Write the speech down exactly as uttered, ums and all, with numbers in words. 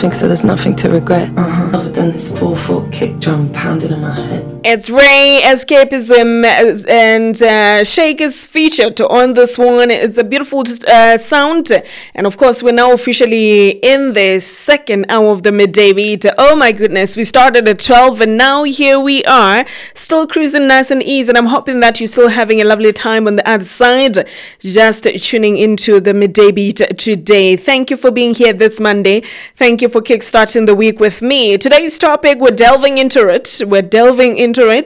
nothing, so there's nothing to regret. Uh-huh. Other than this four-foot kick drum pounding in my head. It's Ray, Escapism, and uh, Shake is featured on this one. It's a beautiful uh, sound. And of course, we're now officially in the second hour of the midday beat. Oh my goodness, we started at twelve and now here we are, still cruising nice and easy. And I'm hoping that you're still having a lovely time on the other side, just tuning into the midday beat today. Thank you for being here this Monday. Thank you for kickstarting the week with me. Today's topic, we're delving into it. We're delving into it.